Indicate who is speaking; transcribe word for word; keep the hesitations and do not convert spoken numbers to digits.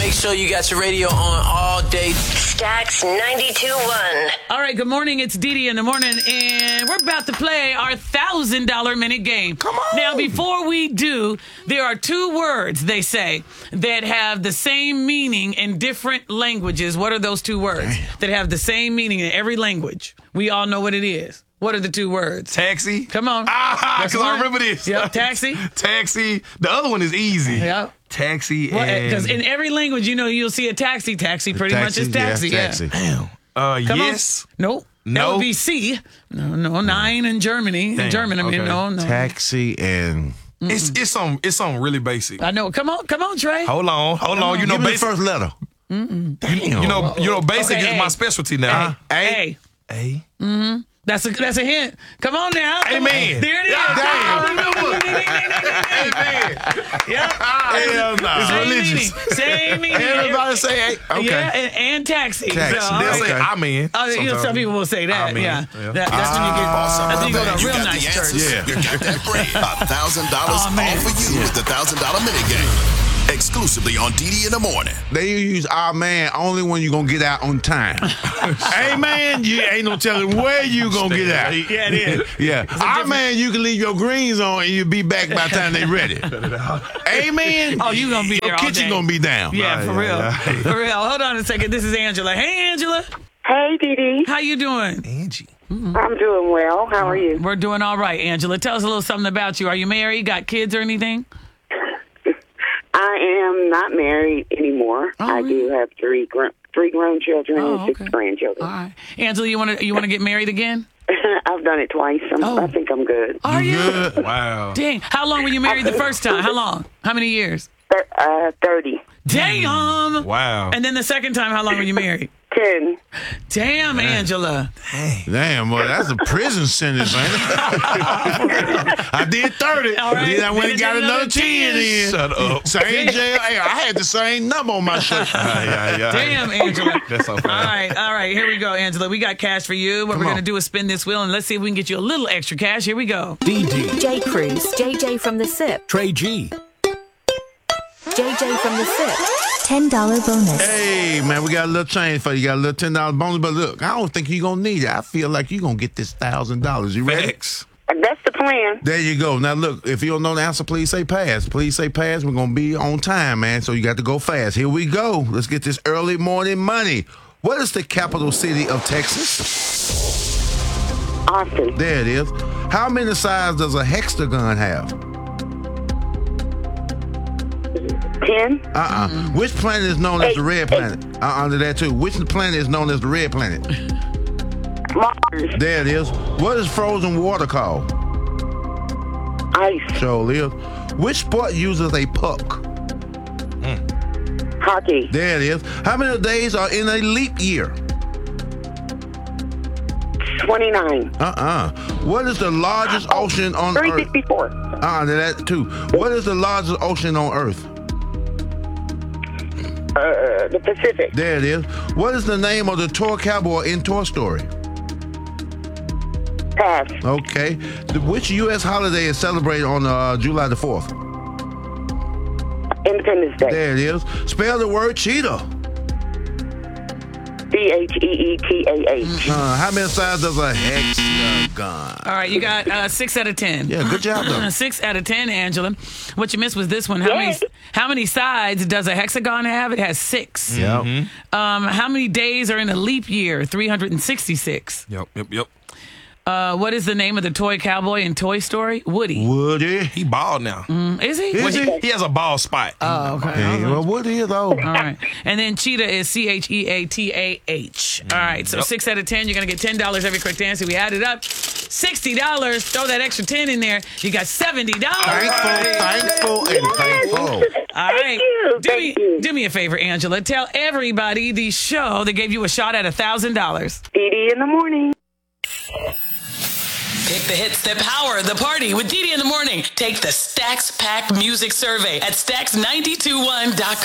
Speaker 1: make sure you got your radio on all day.
Speaker 2: Stax ninety-two point one.
Speaker 3: All right, good morning. It's Dee Dee in the morning, and we're about to play our one thousand dollar minute game.
Speaker 4: Come on.
Speaker 3: Now, before we do, there are two words, they say, that have the same meaning in different languages. What are those two words
Speaker 4: Damn.
Speaker 3: that have the same meaning in every language? We all know what it is. What are the two words?
Speaker 4: Taxi.
Speaker 3: Come on.
Speaker 4: Ah,
Speaker 3: That's
Speaker 4: because I
Speaker 3: one.
Speaker 4: remember this.
Speaker 3: Yep, taxi.
Speaker 4: Taxi. The other one is easy.
Speaker 3: Yep.
Speaker 4: Taxi
Speaker 3: Because
Speaker 4: and...
Speaker 3: in every language, you know, you'll see a taxi. Taxi pretty
Speaker 5: Taxi,
Speaker 3: much is taxi.
Speaker 5: yeah,
Speaker 3: Yeah.
Speaker 5: taxi.
Speaker 4: Damn. Uh,
Speaker 3: Come
Speaker 4: yes.
Speaker 3: on. Nope. That
Speaker 4: No.
Speaker 3: would be C. No, no, nine in Germany.
Speaker 4: Damn,
Speaker 3: In German, I mean,
Speaker 4: okay.
Speaker 3: no, no.
Speaker 5: Taxi and
Speaker 4: It's it's some it's something really basic.
Speaker 3: I know. Come on, come on, Trey.
Speaker 4: Hold on, hold on. You know,
Speaker 5: give me the
Speaker 4: basic.
Speaker 5: first letter.
Speaker 3: Mm-mm.
Speaker 5: Damn.
Speaker 4: You know, you know, basic
Speaker 3: Okay,
Speaker 4: is
Speaker 3: A.
Speaker 4: my specialty now.
Speaker 3: A.
Speaker 4: A.
Speaker 3: Mm-hmm. That's a that's a hint. Come on now. Come
Speaker 4: Amen.
Speaker 3: on. There it is.
Speaker 4: Damn.
Speaker 3: Amen. Yep.
Speaker 4: Hell no.
Speaker 5: It's
Speaker 3: Same
Speaker 5: religious.
Speaker 3: meaning. Same meaning.
Speaker 5: Everybody say, hey, okay.
Speaker 3: Yeah, and, and taxi.
Speaker 5: Taxi.
Speaker 3: So, all
Speaker 4: They'll
Speaker 3: right.
Speaker 4: say
Speaker 5: Okay.
Speaker 4: amen.
Speaker 3: Oh, you know, some
Speaker 4: sometimes.
Speaker 3: people will say that.
Speaker 4: Amen.
Speaker 3: Yeah.
Speaker 4: Yeah.
Speaker 3: That, that's when you get. That's when you go to a
Speaker 6: You
Speaker 3: real
Speaker 6: got
Speaker 3: nice
Speaker 6: the
Speaker 3: church.
Speaker 6: answers.
Speaker 5: Yeah.
Speaker 6: You got that bread. A thousand dollars
Speaker 3: Oh, man.
Speaker 6: all for you with the thousand dollar minute game. Exclusively on D D in the morning.
Speaker 5: They use our man only when you gonna get out on time. Hey man, you ain't no telling where you gonna get out.
Speaker 3: Yeah, it is.
Speaker 5: Yeah, our man, you can leave your greens on and you'll be back by the time they ready. Amen.
Speaker 3: Oh, you gonna be there
Speaker 5: Your
Speaker 3: all
Speaker 5: kitchen
Speaker 3: day.
Speaker 5: gonna be down.
Speaker 3: Yeah, for
Speaker 4: yeah,
Speaker 3: real.
Speaker 4: yeah.
Speaker 3: For real. Hold on a second. This is Angela. Hey, Angela.
Speaker 7: Hey, Dee Dee.
Speaker 3: How you doing?
Speaker 4: Angie.
Speaker 7: I'm doing well. How are you?
Speaker 3: We're doing all right, Angela. Tell us a little something about you. Are you married? Got kids or anything?
Speaker 7: I am not married anymore.
Speaker 3: Oh,
Speaker 7: I
Speaker 3: really?
Speaker 7: do have three gr- three grown children
Speaker 3: Oh,
Speaker 7: and six
Speaker 3: okay.
Speaker 7: grandchildren.
Speaker 3: All right. Angela, you want to you want to get married again?
Speaker 7: I've done it twice. I'm,
Speaker 3: Oh.
Speaker 7: I think I'm good.
Speaker 3: Are you?
Speaker 5: Good.
Speaker 4: Wow.
Speaker 3: Dang. How long were you married the first time? How long? How many years?
Speaker 7: Thir- uh, thirty.
Speaker 3: Damn.
Speaker 4: Wow.
Speaker 3: And then the second time, how long were you married?
Speaker 7: ten.
Speaker 3: Damn, Angela.
Speaker 5: Damn, boy, that's a prison sentence, man. I did thirty.
Speaker 3: All right.
Speaker 5: Then I went
Speaker 3: Then
Speaker 5: and got
Speaker 3: you did
Speaker 5: another
Speaker 3: another
Speaker 5: ten
Speaker 3: ten.
Speaker 5: in.
Speaker 4: Shut up.
Speaker 5: Same jail. Hey, I had the same number on my shirt.
Speaker 4: Yeah, yeah, yeah.
Speaker 3: Damn, Angela.
Speaker 4: That's so
Speaker 3: All
Speaker 4: funny.
Speaker 3: right, all right. Here we go, Angela. We got cash for you. What
Speaker 5: Come
Speaker 3: we're
Speaker 5: on.
Speaker 3: going to do is spin this wheel, and let's see if we can get you a little extra cash. Here we go.
Speaker 8: D D,
Speaker 9: J. Cruz, J J from the S I P,
Speaker 8: Trey G,
Speaker 9: J J from the S I P. ten dollar bonus.
Speaker 5: Hey, man, we got a little change for you. You got a little ten dollar bonus, but look, I don't think you're going to need it. I feel like you're going to get this one thousand dollars. You ready?
Speaker 4: Facts.
Speaker 7: That's the plan.
Speaker 5: There you go. Now, look, if you don't know the answer, please say pass. Please say pass. We're going to be on time, man, so you got to go fast. Here we go. Let's get this early morning money. What is the capital city of Texas?
Speaker 7: Austin.
Speaker 5: There it is. How many sides does a hexagon have?
Speaker 7: ten.
Speaker 5: Uh-uh. Which planet is known as the red planet? Uh, under that, too. Which planet is known as the red planet?
Speaker 7: Mars.
Speaker 5: There it is. What is frozen water called?
Speaker 7: Ice.
Speaker 5: Sure is. Which sport uses a puck?
Speaker 7: Hockey.
Speaker 5: There it is. How many days are in a leap year?
Speaker 7: twenty-nine.
Speaker 5: Uh-uh. What is the largest ocean on
Speaker 7: three
Speaker 5: Earth?
Speaker 7: sixty-four.
Speaker 5: Uh, under that, too. What is the largest ocean on Earth?
Speaker 7: Uh, the Pacific.
Speaker 5: There it is. What is the name of the toy cowboy in Toy Story?
Speaker 7: Pass.
Speaker 5: Okay. The- Which U S holiday is celebrated on uh, July the fourth?
Speaker 7: Independence Day.
Speaker 5: There it is. Spell the word cheetah.
Speaker 7: C H E E T A H.
Speaker 5: Uh, how many sides does a hexagon?
Speaker 3: All right, you got uh, six out of ten.
Speaker 5: Yeah, good job, though.
Speaker 3: Six out of ten, Angela. What you missed was this one. How
Speaker 7: Yay.
Speaker 3: many how many sides does a hexagon have? It has six.
Speaker 5: Yep.
Speaker 3: Um, how many days are in a leap year? three hundred sixty-six.
Speaker 4: Yep, yep, yep.
Speaker 3: Uh, what is the name of the toy cowboy in Toy Story? Woody.
Speaker 5: Woody.
Speaker 4: He bald now.
Speaker 3: Mm, is he?
Speaker 5: Is
Speaker 4: He,
Speaker 5: he?
Speaker 4: he has a bald spot.
Speaker 3: Oh, okay.
Speaker 5: Hey, well, Woody is old.
Speaker 3: All right. And then cheetah is C H E A T A H. All right. So
Speaker 4: Yep.
Speaker 3: six out of ten. You're going to get ten dollars every quick answer. We add it up. sixty dollars. Throw that extra ten in there. You got seventy dollars.
Speaker 5: Thankful, thankful, and thankful.
Speaker 3: All right.
Speaker 7: you,
Speaker 3: Do
Speaker 7: thank
Speaker 3: me,
Speaker 7: you.
Speaker 3: do me a favor, Angela. Tell everybody the show that gave you a shot at one thousand dollars.
Speaker 7: Dee Dee in the morning.
Speaker 1: Pick the hits that power the party with Dee Dee in the morning. Take the Stax Pack Music Survey at stax nine two one dot com.